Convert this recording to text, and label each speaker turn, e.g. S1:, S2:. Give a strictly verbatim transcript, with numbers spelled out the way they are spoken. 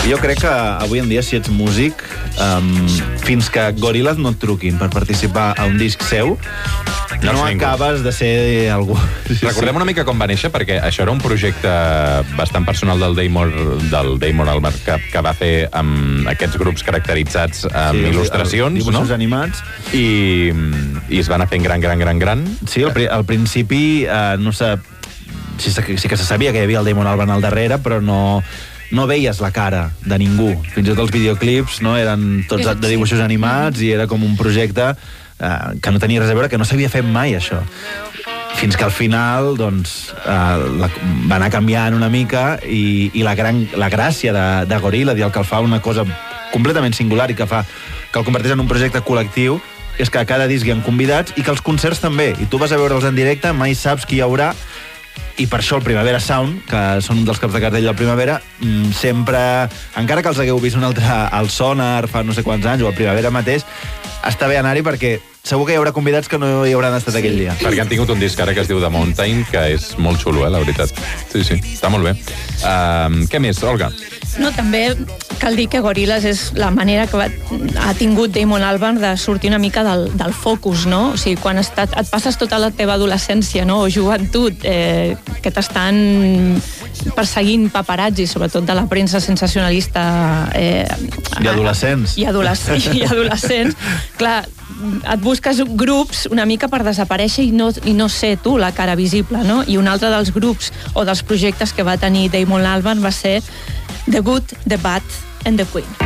S1: Jo crec que avui en dia, si ets músic, um, fins que Gorillaz no et truquin per participar a un disc seu, no, no acabes de ser algú.
S2: Recordem una mica com va néixer, perquè això era un projecte bastant personal del Damon, del Damon Albarn, que, que va fer amb aquests grups caracteritzats amb sí, il·lustracions,
S1: dibuixos
S2: no?
S1: Dibuixos animats.
S2: I, I es van anar fent gran, gran, gran, gran.
S1: Sí, al, al principi uh, no sé, sí, sí que se sabia que hi havia el Damon Albarn al darrere, però no... no veies la cara de ningú. Fins i tot els videoclips, no, eren tots de dibuixos animats i era com un projecte eh, que no tenia res a veure, que no s'havia fet mai, això. Fins que al final, doncs, eh, la, va anar canviant una mica i, i la, gran, la gràcia de, de Gorillaz i el que el fa una cosa completament singular i que fa que el converteix en un projecte col·lectiu és que a cada disc hi ha convidats i que els concerts també. I tu vas a veure'ls en directe, mai saps qui hi haurà. I per això el Primavera Sound, que són un dels caps de cartell del Primavera, sempre, encara que els hagueu vist un altre al Sonar fa no sé quants anys, o al Primavera mateix, està bé anar-hi perquè segur que hi haurà convidats que no hi hauran estat sí. aquell dia.
S2: Perquè han tingut un disc ara que es diu The Mountain, que és molt xulo, eh, la veritat. Sí, sí, està molt bé. Uh, què més, Olga?
S3: No, també cal dir que Gorillaz és la manera que va, ha tingut Damon Albarn de sortir una mica del, del focus, no? O sigui, quan estat, et passes tota la teva adolescència, no?, o joventut, eh, que t'estan perseguint paparazzi, sobretot de la premsa sensacionalista... Eh,
S1: I adolescents.
S3: I, adolesc i adolescents. Clar, et busques grups una mica per desaparèixer i no, i no ser tu la cara visible, no? I un altre dels grups o dels projectes que va tenir Damon Albarn va ser The Good, The Bad and The Queen.